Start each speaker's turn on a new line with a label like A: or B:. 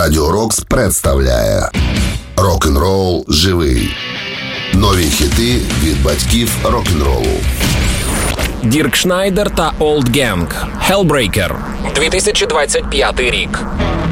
A: Радіо Рокс представляє Рок-н-рол живий. Нові хіти від батьків рок-н-ролу.
B: Дірк Шнайдер та Old Gang. Hellbreaker. 2025 рік.